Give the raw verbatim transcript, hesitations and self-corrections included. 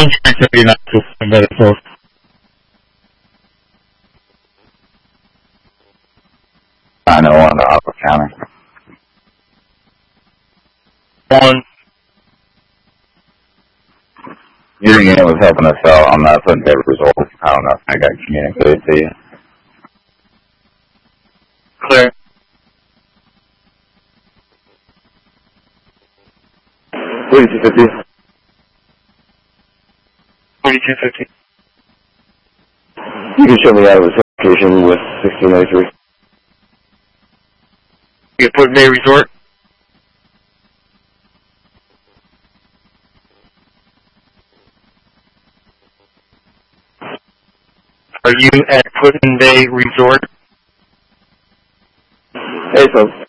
Change activity not to better source. I know on the upper counter. One. Your unit was helping us out on that putting paper results. I don't know if I got communicated to you. Clear. forty-two fifty. forty-two fifty. You can show me out of this location with sixteen ninety-three. You put Bay Resort. Are you at Putin Bay Resort? Hey, so.